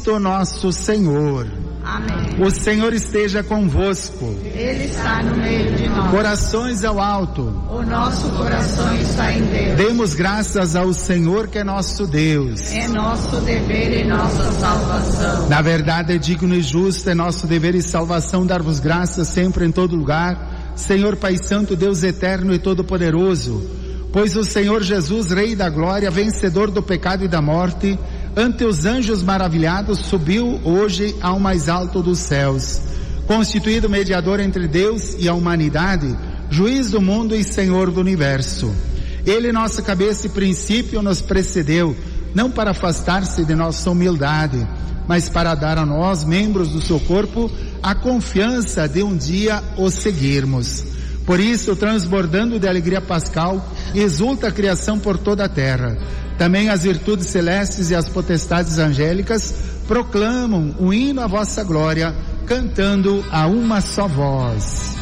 Cristo nosso Senhor. Amém. O Senhor esteja convosco. Ele está no meio de nós. Corações ao alto. O nosso coração está em Deus. Demos graças ao Senhor que é nosso Deus. É nosso dever e nossa salvação. Na verdade é digno e justo, é nosso dever e salvação dar-vos graças sempre em todo lugar, Senhor Pai Santo, Deus eterno e todo-poderoso, pois o Senhor Jesus, Rei da Glória, vencedor do pecado e da morte, ante os anjos maravilhados, subiu hoje ao mais alto dos céus, constituído mediador entre Deus e a humanidade, juiz do mundo e Senhor do universo. Ele, nossa cabeça e princípio, nos precedeu, não para afastar-se de nossa humildade, mas para dar a nós, membros do seu corpo, a confiança de um dia o seguirmos. Por isso, transbordando de alegria pascal, exulta a criação por toda a terra. Também as virtudes celestes e as potestades angélicas proclamam o hino à vossa glória, cantando a uma só voz.